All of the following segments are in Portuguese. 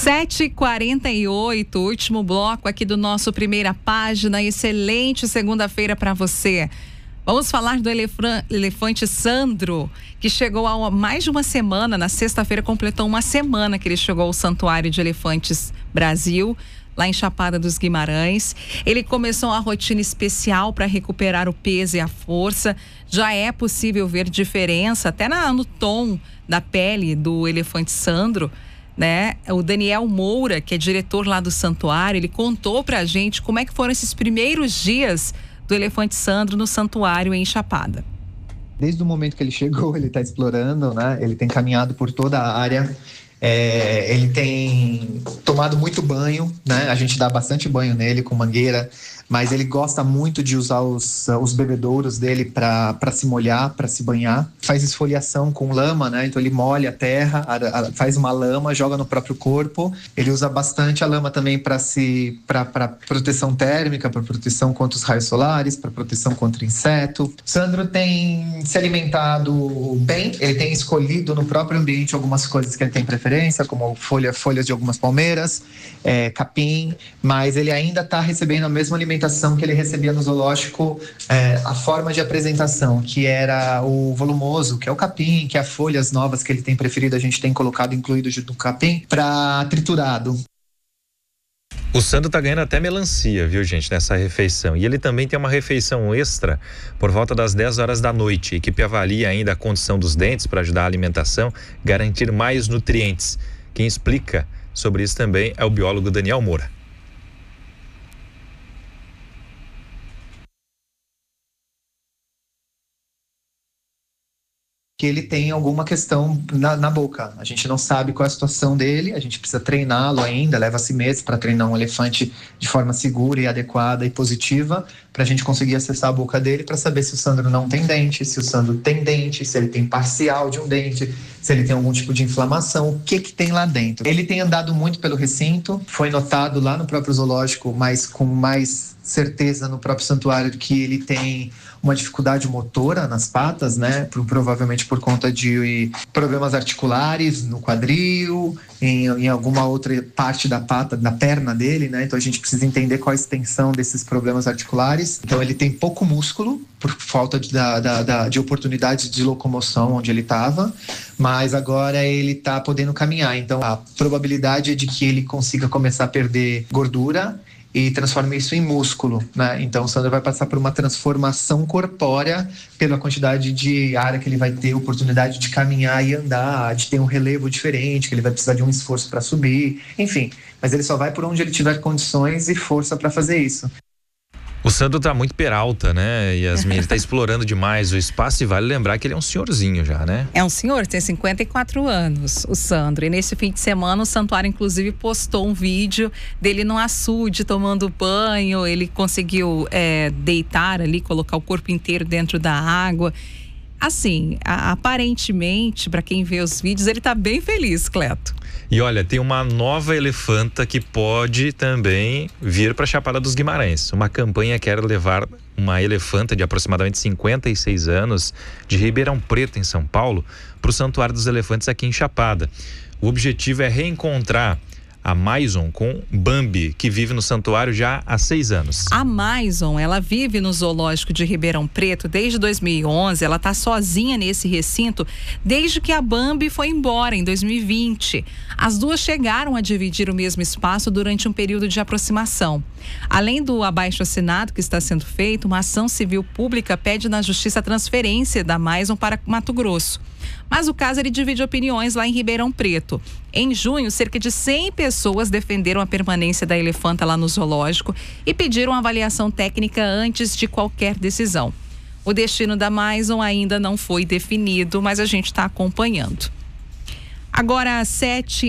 7h48, último bloco aqui do nosso Primeira Página. Excelente segunda-feira para você. Vamos falar do elefante Sandro, que chegou há mais de uma semana. Na sexta-feira completou uma semana que ele chegou ao Santuário de Elefantes Brasil, lá em Chapada dos Guimarães. Ele começou uma rotina especial para recuperar o peso e a força. Já é possível ver diferença até no tom da pele do elefante Sandro, né? O Daniel Moura, que é diretor lá do santuário, ele contou pra gente como é que foram esses primeiros dias do elefante Sandro no santuário em Chapada. Desde o momento que ele chegou, ele está explorando, né? Ele tem caminhado por toda a área. Ele tem tomado muito banho, né? A gente dá bastante banho nele com mangueira, mas ele gosta muito de usar os bebedouros dele para se molhar, para se banhar. Faz esfoliação com lama, né? Então ele molha a terra, faz uma lama, joga no próprio corpo. Ele usa bastante a lama também para proteção térmica, para proteção contra os raios solares, para proteção contra inseto. Sandro tem se alimentado bem, ele tem escolhido no próprio ambiente algumas coisas que ele tem preferência, como folhas de algumas palmeiras, capim, mas ele ainda está recebendo a mesma alimentação que ele recebia no zoológico, a forma de apresentação, que era o volumoso, que é o capim, que é as folhas novas que ele tem preferido, a gente tem colocado incluído junto com o capim, para triturado. O Sandro tá ganhando até melancia, viu, gente, nessa refeição. E ele também tem uma refeição extra por volta das 10 horas da noite. A equipe avalia ainda a condição dos dentes para ajudar a alimentação, garantir mais nutrientes. Quem explica sobre isso também é o biólogo Daniel Moura. Que ele tem alguma questão na boca. A gente não sabe qual é a situação dele, a gente precisa treiná-lo ainda, leva-se meses para treinar um elefante de forma segura e adequada e positiva, para a gente conseguir acessar a boca dele, para saber se o Sandro não tem dente, se o Sandro tem dente, se ele tem parcial de um dente, se ele tem algum tipo de inflamação, o que tem lá dentro. Ele tem andado muito pelo recinto, foi notado lá no próprio zoológico, mas com mais certeza no próprio santuário, que ele tem uma dificuldade motora nas patas, né? Provavelmente por conta de problemas articulares no quadril, em alguma outra parte da pata, da perna dele, né? Então a gente precisa entender qual a extensão desses problemas articulares. Então ele tem pouco músculo por falta de oportunidade de locomoção onde ele estava, mas agora ele está podendo caminhar. Então a probabilidade é de que ele consiga começar a perder gordura e transforma isso em músculo, né? Então o Sandro vai passar por uma transformação corpórea pela quantidade de área que ele vai ter, oportunidade de caminhar e andar, de ter um relevo diferente, que ele vai precisar de um esforço para subir, enfim. Mas ele só vai por onde ele tiver condições e força para fazer isso. O Sandro tá muito peralta, né, Yasmin? Ele tá explorando demais o espaço e vale lembrar que ele é um senhorzinho já, né? É um senhor, tem 54 anos, o Sandro. E nesse fim de semana o santuário inclusive postou um vídeo dele no açude tomando banho. Ele conseguiu deitar ali, colocar o corpo inteiro dentro da água. Assim, aparentemente, para quem vê os vídeos, ele tá bem feliz, Cleto. E olha, tem uma nova elefanta que pode também vir para Chapada dos Guimarães. Uma campanha quer levar uma elefanta de aproximadamente 56 anos de Ribeirão Preto, em São Paulo, para o Santuário dos Elefantes aqui em Chapada. O objetivo é reencontrar a Maison com Bambi, que vive no santuário já há 6 anos. A Maison, ela vive no zoológico de Ribeirão Preto desde 2011. Ela está sozinha nesse recinto desde que a Bambi foi embora em 2020. As duas chegaram a dividir o mesmo espaço durante um período de aproximação. Além do abaixo-assinado que está sendo feito, uma ação civil pública pede na justiça a transferência da Maison para Mato Grosso. Mas o caso ele divide opiniões lá em Ribeirão Preto. Em junho, cerca de 100 pessoas defenderam a permanência da elefanta lá no zoológico e pediram avaliação técnica antes de qualquer decisão. O destino da Maison ainda não foi definido, mas a gente está acompanhando. Agora, às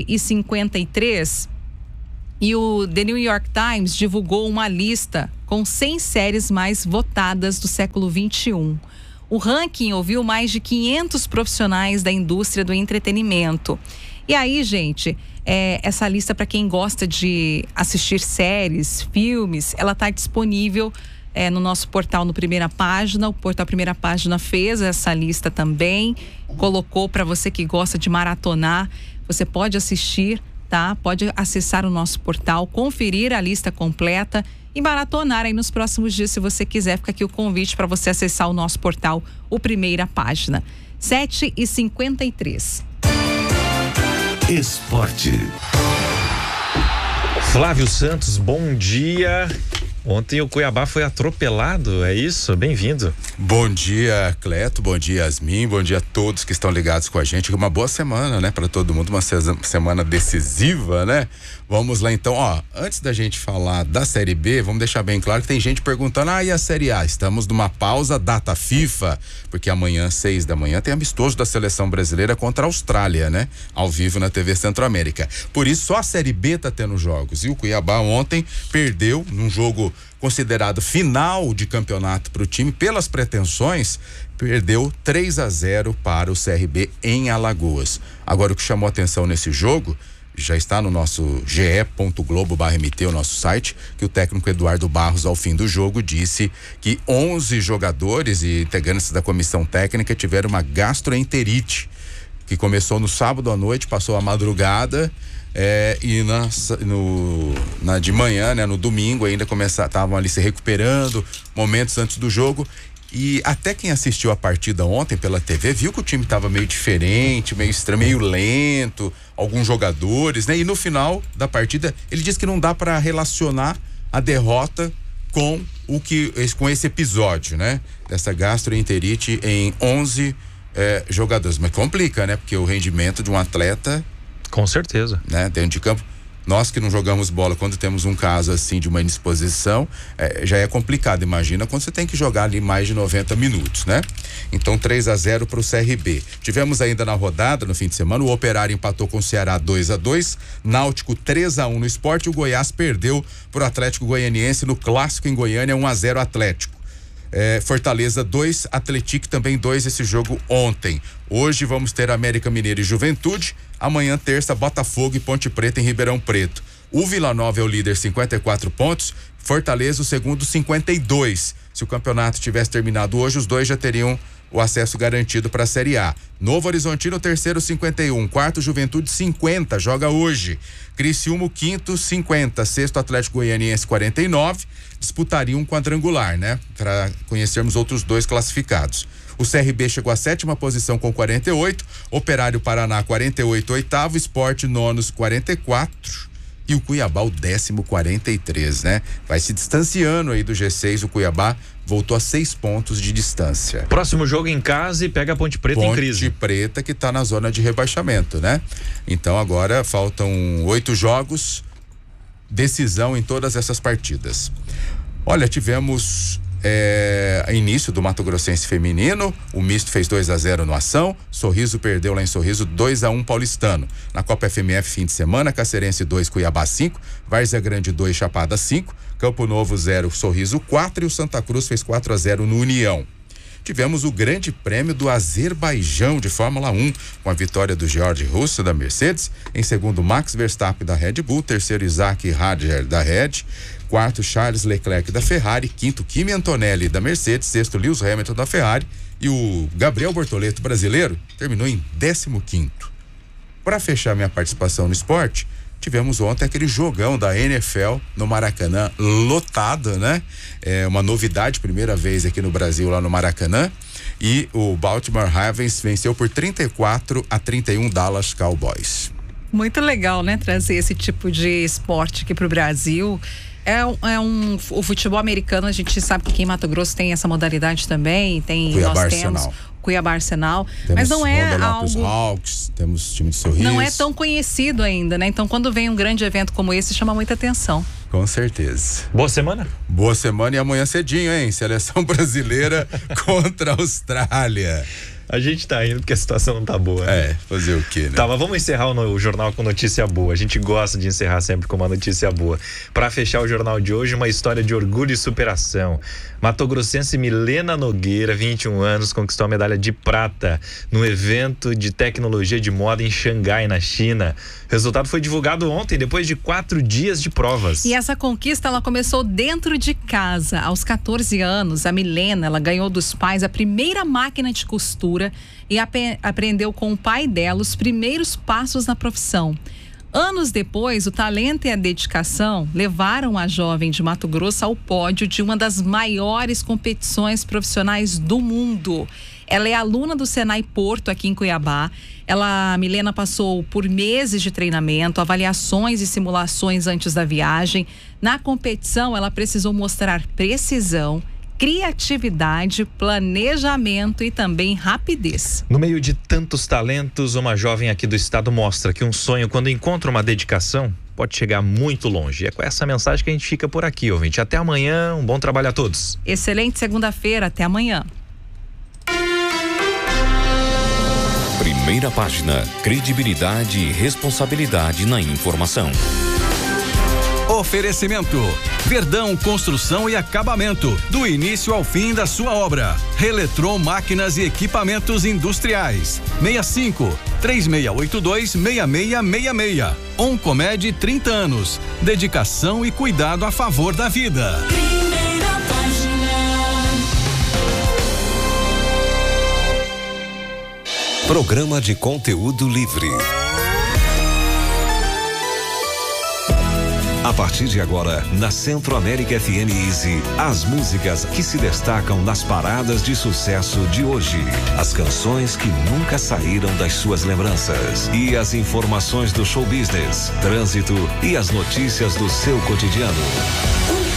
7h53, e o The New York Times divulgou uma lista com 100 séries mais votadas do século XXI. O ranking ouviu mais de 500 profissionais da indústria do entretenimento. E aí, gente, essa lista para quem gosta de assistir séries, filmes, ela está disponível no nosso portal no Primeira Página. O portal Primeira Página fez essa lista também, colocou para você que gosta de maratonar. Você pode assistir tá? Pode acessar o nosso portal, conferir a lista completa e maratonar aí nos próximos dias, se você quiser. Fica aqui o convite para você acessar o nosso portal, o Primeira Página. 7h53. Esporte. Flávio Santos, bom dia. Ontem o Cuiabá foi atropelado, é isso? Bem-vindo. Bom dia, Cleto, bom dia, Yasmin, bom dia a todos que estão ligados com a gente. Uma boa semana, né, para todo mundo, uma semana decisiva, né? Vamos lá então, antes da gente falar da Série B, vamos deixar bem claro que tem gente perguntando, e a Série A? Estamos numa pausa, data FIFA, porque amanhã, 6 da manhã, tem amistoso da Seleção Brasileira contra a Austrália, né? Ao vivo na TV Centro-América. Por isso, só a Série B tá tendo jogos. E o Cuiabá ontem perdeu num jogo considerado final de campeonato para o time, pelas pretensões, perdeu 3-0 para o CRB em Alagoas. Agora, o que chamou atenção nesse jogo, já está no nosso ge.globo.mt, o nosso site, que o técnico Eduardo Barros, ao fim do jogo, disse que 11 jogadores e integrantes da comissão técnica tiveram uma gastroenterite, que começou no sábado à noite, passou a madrugada, e de manhã, né, no domingo ainda estavam ali se recuperando, momentos antes do jogo. E até quem assistiu a partida ontem pela TV viu que o time estava meio diferente, meio estranho, meio lento, alguns jogadores, né? E no final da partida, ele disse que não dá para relacionar a derrota com esse episódio, né? Dessa gastroenterite em 11 jogadores. Mas complica, né? Porque o rendimento de um atleta, com certeza, né, dentro de campo, nós que não jogamos bola, quando temos um caso assim de uma indisposição, já é complicado. Imagina quando você tem que jogar ali mais de 90 minutos, né? Então 3-0 para o CRB. Tivemos ainda na rodada, no fim de semana, o Operário empatou com o Ceará 2-2, Náutico 3-1 no Sport, e o Goiás perdeu pro Atlético Goianiense no clássico em Goiânia, 1-0 Atlético. Fortaleza 2, Atlético também 2, esse jogo ontem. Hoje vamos ter América Mineiro e Juventude. Amanhã, terça, Botafogo e Ponte Preta em Ribeirão Preto. O Vila Nova é o líder, 54 pontos. Fortaleza, o segundo, 52. Se o campeonato tivesse terminado hoje, os dois já teriam o acesso garantido para a Série A. Novo Horizontino, terceiro, 51. Quarto, Juventude, 50. Joga hoje. Criciúma, o quinto, 50. Sexto, Atlético Goianiense, 49. Disputaria um quadrangular, né? Para conhecermos outros dois classificados. O CRB chegou à 7ª posição com 48. Operário Paraná, 48, oitavo. Sport, nonos, 44. E o Cuiabá, o 10º, 43, né? Vai se distanciando aí do G6. O Cuiabá voltou a 6 pontos de distância. Próximo jogo em casa e pega a Ponte Preta em crise. Ponte Preta, que tá na zona de rebaixamento, né? Então agora faltam 8 jogos, decisão em todas essas partidas. Olha, tivemos início do Mato Grossense feminino, o misto fez 2-0 no Ação, Sorriso perdeu lá em Sorriso 2-1 Paulistano. Na Copa FMF fim de semana, Cacerense 2, Cuiabá 5, Várzea Grande 2, Chapada 5, Campo Novo 0, Sorriso 4 e o Santa Cruz fez 4-0 no União. Tivemos o Grande Prêmio do Azerbaijão de Fórmula 1, com a vitória do George Russell da Mercedes, em segundo Max Verstappen da Red Bull, terceiro Isaac Hadjar da Red, quarto Charles Leclerc da Ferrari, quinto Kimi Antonelli da Mercedes, sexto Lewis Hamilton da Ferrari, e o Gabriel Bortoleto brasileiro terminou em 15º. Para fechar minha participação no esporte, tivemos ontem aquele jogão da NFL no Maracanã, lotado, né? Uma novidade, primeira vez aqui no Brasil, lá no Maracanã. E o Baltimore Ravens venceu por 34-31 Dallas Cowboys. Muito legal, né? Trazer esse tipo de esporte aqui pro Brasil. O futebol americano, a gente sabe que aqui em Mato Grosso tem essa modalidade também, Cuiabá temos Cuiabá Arsenal, temos, mas não é algo... Hawks, temos time de Sorriso. Não é tão conhecido ainda, né? Então quando vem um grande evento como esse, chama muita atenção. Com certeza. Boa semana? Boa semana e amanhã cedinho, hein? Seleção brasileira contra a Austrália. A gente tá indo porque a situação não tá boa. Né? Fazer o quê, né? Tá, mas vamos encerrar o jornal com notícia boa. A gente gosta de encerrar sempre com uma notícia boa. Para fechar o jornal de hoje, uma história de orgulho e superação. Mato-grossense Milena Nogueira, 21 anos, conquistou a medalha de prata no evento de tecnologia de moda em Xangai, na China. O resultado foi divulgado ontem, depois de 4 dias de provas. E essa conquista, ela começou dentro de casa. Aos 14 anos, a Milena, ela ganhou dos pais a primeira máquina de costura e aprendeu com o pai dela os primeiros passos na profissão. Anos depois, o talento e a dedicação levaram a jovem de Mato Grosso ao pódio de uma das maiores competições profissionais do mundo. Ela é aluna do Senai Porto, aqui em Cuiabá. A Milena passou por meses de treinamento, avaliações e simulações antes da viagem. Na competição, ela precisou mostrar precisão, criatividade, planejamento e também rapidez. No meio de tantos talentos, uma jovem aqui do estado mostra que um sonho, quando encontra uma dedicação, pode chegar muito longe. É com essa mensagem que a gente fica por aqui, ouvinte. Até amanhã, um bom trabalho a todos. Excelente segunda-feira, até amanhã. Primeira página, credibilidade e responsabilidade na informação. Oferecimento: Verdão Construção e Acabamento, do início ao fim da sua obra. Reletron Máquinas e Equipamentos Industriais. 65-3682-6666. Oncomed 30 anos. Dedicação e cuidado a favor da vida. Primeira página. Programa de conteúdo livre. A partir de agora, na Centro América FM Easy, as músicas que se destacam nas paradas de sucesso de hoje. As canções que nunca saíram das suas lembranças. E as informações do show business, trânsito e as notícias do seu cotidiano.